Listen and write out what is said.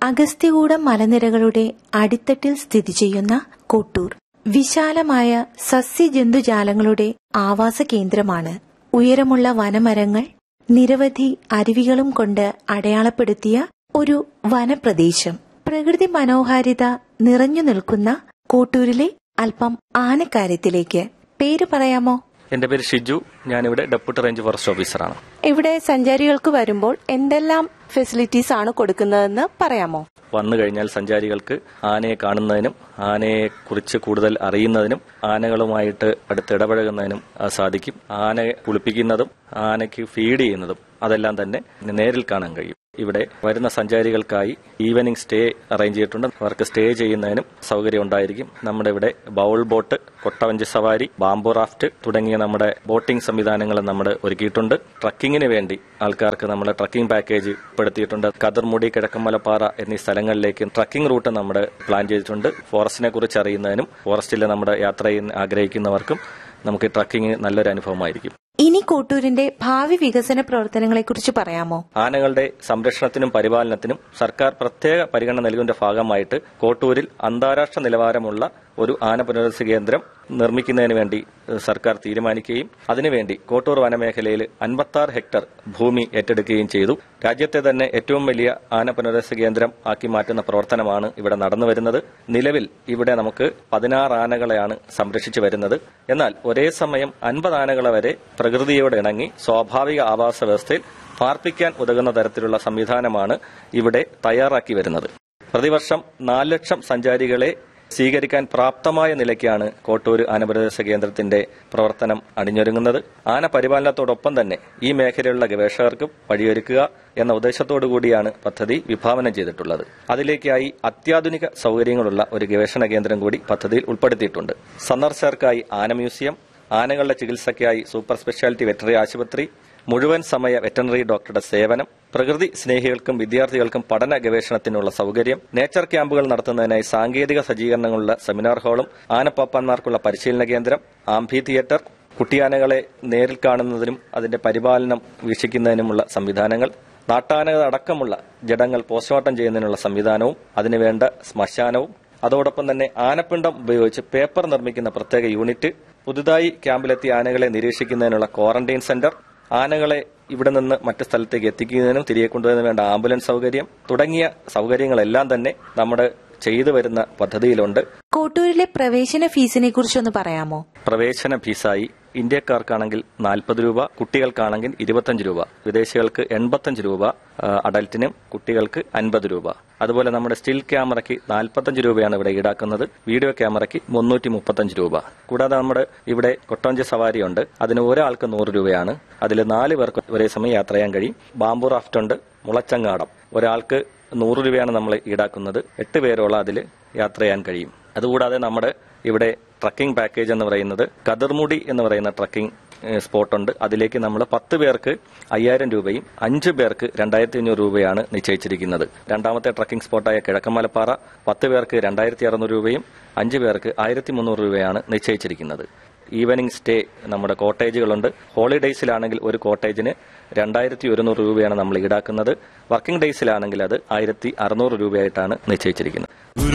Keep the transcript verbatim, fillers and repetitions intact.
അഗസ്ത്യകൂടം മലനിരകളുടെ അടിത്തട്ടിൽ സ്ഥിതി ചെയ്യുന്ന കോട്ടൂർ വിശാലമായ സസ്യജന്തുജാലങ്ങളുടെ ആവാസ കേന്ദ്രമാണ്. ഉയരമുള്ള വനമരങ്ങൾ, നിരവധി അരുവികളും കൊണ്ട് അടയാളപ്പെടുത്തിയ ഒരു വനപ്രദേശം. പ്രകൃതി മനോഹാരിത നിറഞ്ഞു നിൽക്കുന്ന കോട്ടൂരിലെ അല്പം ആനക്കാര്യത്തിലേക്ക്. പേര് പറയാമോ? എന്റെ പേര് ഷിജു. ഞാനിവിടെ ഡെപ്യൂട്ടി റേഞ്ച് ഫോറസ്റ്റ് ഓഫീസറാണ്. ഇവിടെ സഞ്ചാരികൾക്ക് വരുമ്പോൾ എന്തെല്ലാം ഫെസിലിറ്റീസ് ആണ് കൊടുക്കുന്നതെന്ന് പറയാമോ? വന്നു കഴിഞ്ഞാൽ സഞ്ചാരികൾക്ക് ആനയെ കാണുന്നതിനും ആനയെ കുറിച്ച് കൂടുതൽ അറിയുന്നതിനും ആനകളുമായിട്ട് അടുത്തിടപഴകുന്നതിനും സാധിക്കും. ആനയെ കുളിപ്പിക്കുന്നതും ആനയ്ക്ക് ഫീഡ് ചെയ്യുന്നതും അതെല്ലാം തന്നെ നേരിൽ കാണാൻ കഴിയും. ഇവിടെ വരുന്ന സഞ്ചാരികൾക്കായി ഈവനിംഗ് സ്റ്റേ അറേഞ്ച് ചെയ്തിട്ടുണ്ട്. അവർക്ക് സ്റ്റേ ചെയ്യുന്നതിനും സൗകര്യം ഉണ്ടായിരിക്കും. നമ്മുടെ ഇവിടെ ബൗൾ ബോട്ട്, കൊട്ടവഞ്ചി സവാരി, ബാംബു റാഫ്റ്റ് തുടങ്ങിയ നമ്മുടെ ബോട്ടിംഗ് സംവിധാനങ്ങൾ നമ്മൾ ഒരുക്കിയിട്ടുണ്ട്. ട്രക്കിങ്ങിന് വേണ്ടി ആൾക്കാർക്ക് നമ്മൾ ട്രക്കിംഗ് പാക്കേജ് ഉൾപ്പെടുത്തിയിട്ടുണ്ട്. കതിർമുടി, കിഴക്കമ്മലപ്പാറ എന്നീ സ്ഥലങ്ങളിലേക്ക് ട്രക്കിംഗ് റൂട്ട് നമ്മൾ പ്ലാൻ ചെയ്തിട്ടുണ്ട്. ഫോറസ്റ്റിനെ കുറിച്ച് അറിയുന്നതിനും ഫോറസ്റ്റിൽ നമ്മുടെ യാത്ര ചെയ്യാൻ ആഗ്രഹിക്കുന്നവർക്കും നമുക്ക് ട്രക്കിംഗ് നല്ലൊരു അനുഭവമായിരിക്കും. ഇനി കോട്ടൂരിന്റെ ഭാവി വികസന പ്രവർത്തനങ്ങളെ കുറിച്ച് പറയാമോ? ആനകളുടെ സംരക്ഷണത്തിനും പരിപാലനത്തിനും സർക്കാർ പ്രത്യേക പരിഗണന നൽകുന്നതിന്റെ ഭാഗമായിട്ട് കോട്ടൂരിൽ അന്താരാഷ്ട്ര നിലവാരമുള്ള ഒരു ആന പുനരധിവാസ കേന്ദ്രം നിർമ്മിക്കുന്നതിന് വേണ്ടി സർക്കാർ തീരുമാനിക്കുകയും അതിനുവേണ്ടി കോട്ടൂർ വനമേഖലയിൽ അൻപത്തി ആറ് ഹെക്ടർ ഭൂമി ഏറ്റെടുക്കുകയും ചെയ്തു. രാജ്യത്തെ തന്നെ ഏറ്റവും വലിയ ആന പുനരധിവാസ കേന്ദ്രം ആക്കി മാറ്റുന്ന പ്രവർത്തനമാണ് ഇവിടെ നടന്നുവരുന്നത്. നിലവിൽ ഇവിടെ നമുക്ക് പതിനാറ് ആനകളെയാണ് സംരക്ഷിച്ചു വരുന്നത്. എന്നാൽ ഒരേ സമയം അൻപത് ആനകളെ വരെ പ്രകൃതിയോട് ഇണങ്ങി സ്വാഭാവിക ആവാസ വ്യവസ്ഥയിൽ പാർപ്പിക്കാൻ ഉതകുന്ന തരത്തിലുള്ള സംവിധാനമാണ് ഇവിടെ തയ്യാറാക്കി വരുന്നത്. പ്രതിവർഷം നാല് ലക്ഷം സഞ്ചാരികളെ സ്വീകരിക്കാൻ പ്രാപ്തമായ നിലയ്ക്കാണ് കോട്ടൂർ ആന പുനരധിവാസ കേന്ദ്രത്തിന്റെ പ്രവർത്തനം അണിഞ്ഞൊരുങ്ങുന്നത്. ആന പരിപാലനത്തോടൊപ്പം തന്നെ ഈ മേഖലയിലുള്ള ഗവേഷകർക്കും വഴിയൊരുക്കുക എന്ന ഉദ്ദേശത്തോടു കൂടിയാണ് പദ്ധതി വിഭാവനം ചെയ്തിട്ടുള്ളത്. അതിലേക്കായി അത്യാധുനിക സൗകര്യങ്ങളുള്ള ഒരു ഗവേഷണ കേന്ദ്രം കൂടി പദ്ധതിയിൽ ഉൾപ്പെടുത്തിയിട്ടുണ്ട്. സന്ദർശകർക്കായി ആന മ്യൂസിയം, ആനകളുടെ ചികിത്സയ്ക്കായി സൂപ്പർ സ്പെഷ്യാലിറ്റി വെറ്ററിനറി ആശുപത്രി, മുഴുവൻ സമയ വെറ്ററിനറി ഡോക്ടറുടെ സേവനം, പ്രകൃതി സ്നേഹികൾക്കും വിദ്യാർത്ഥികൾക്കും പഠന ഗവേഷണത്തിനുള്ള സൗകര്യം, നേച്ചർ ക്യാമ്പുകൾ നടത്തുന്നതിനായി സാങ്കേതിക സജ്ജീകരണങ്ങളുള്ള സെമിനാർ ഹാളും, ആനപ്പാപ്പാന്മാർക്കുള്ള പരിശീലന കേന്ദ്രം, ആംഫി തിയേറ്റർ, കുട്ടിയാനകളെ നേരിൽ കാണുന്നതിനും അതിന്റെ പരിപാലനം വീക്ഷിക്കുന്നതിനുമുള്ള സംവിധാനങ്ങൾ, നാട്ടാനകൾ അടക്കമുള്ള ജഡങ്ങൾ പോസ്റ്റ്മോർട്ടം ചെയ്യുന്നതിനുള്ള സംവിധാനവും അതിനുവേണ്ട ശ്മശാനവും, അതോടൊപ്പം തന്നെ ആനപ്പിണ്ടം ഉപയോഗിച്ച് പേപ്പർ നിർമ്മിക്കുന്ന പ്രത്യേക യൂണിറ്റ്, പുതുതായി ക്യാമ്പിലെത്തിയ ആനകളെ നിരീക്ഷിക്കുന്നതിനുള്ള ക്വാറന്റൈൻ സെന്റർ, ആനകളെ ഇവിടെ നിന്ന് മറ്റു സ്ഥലത്തേക്ക് എത്തിക്കുന്നതിനും തിരികെ കൊണ്ടുവരുന്നതിനും വേണ്ട ആംബുലൻസ് സൗകര്യം തുടങ്ങിയ സൗകര്യങ്ങളെല്ലാം തന്നെ നമ്മുടെ ചെയ്തു വരുന്ന പദ്ധതിയിലുണ്ട്. കോട്ടൂരിലെ പ്രവേശന ഫീസിനെ കുറിച്ചൊന്ന് പറയാമോ? പ്രവേശന ഫീസായി ഇന്ത്യക്കാർക്കാണെങ്കിൽ നാൽപ്പത് രൂപ, കുട്ടികൾക്കാണെങ്കിൽ ഇരുപത്തിയഞ്ച് രൂപ, വിദേശികൾക്ക് എൺപത്തിയഞ്ച് രൂപ, അഡൽറ്റിനും കുട്ടികൾക്ക് അൻപത് രൂപ. അതുപോലെ നമ്മുടെ സ്റ്റിൽ ക്യാമറയ്ക്ക് നാൽപ്പത്തഞ്ച് രൂപയാണ് ഇവിടെ ഈടാക്കുന്നത്. വീഡിയോ ക്യാമറയ്ക്ക് മുന്നൂറ്റി മുപ്പത്തഞ്ച് രൂപ. കൂടാതെ നമ്മുടെ ഇവിടെ കൊട്ടവഞ്ചി സവാരിയുണ്ട്. അതിന് ഒരാൾക്ക് നൂറ് രൂപയാണ്. അതിൽ നാല് പേർക്ക് ഒരേ സമയം യാത്ര ചെയ്യാൻ കഴിയും. ബാംബു റാഫ്റ്റ് ഉണ്ട്, മുളച്ചങ്ങാടം. ഒരാൾക്ക് നൂറ് രൂപയാണ് നമ്മൾ ഈടാക്കുന്നത്. എട്ട് പേരോളം അതിൽ യാത്ര ചെയ്യാൻ കഴിയും. അതുകൂടാതെ നമ്മുടെ ഇവിടെ ട്രക്കിംഗ് പാക്കേജ് എന്ന് പറയുന്നത് കതിർമുടി എന്ന് പറയുന്ന ട്രക്കിംഗ് സ്പോട്ടുണ്ട്. അതിലേക്ക് നമ്മൾ പത്ത് പേർക്ക് അയ്യായിരം രൂപയും അഞ്ചു പേർക്ക് രണ്ടായിരത്തി അഞ്ഞൂറ് രൂപയാണ് നിശ്ചയിച്ചിരിക്കുന്നത്. രണ്ടാമത്തെ ട്രക്കിംഗ് സ്പോട്ടായ കിഴക്കമ്മലപ്പാറ പത്ത് പേർക്ക് രണ്ടായിരത്തി അറുന്നൂറ് രൂപയും അഞ്ചു പേർക്ക് ആയിരത്തി മുന്നൂറ് രൂപയാണ് നിശ്ചയിച്ചിരിക്കുന്നത്. ഈവനിംഗ് സ്റ്റേ നമ്മുടെ കോട്ടേജുകളുണ്ട്. ഹോളിഡേയ്സിലാണെങ്കിൽ ഒരു കോട്ടേജിന് രണ്ടായിരത്തി ഒരുന്നൂറ് രൂപയാണ് നമ്മൾ ഈടാക്കുന്നത്. വർക്കിംഗ് ഡേയ്സിലാണെങ്കിൽ അത് ആയിരത്തി അറുന്നൂറ് രൂപയായിട്ടാണ് നിശ്ചയിച്ചിരിക്കുന്നത്.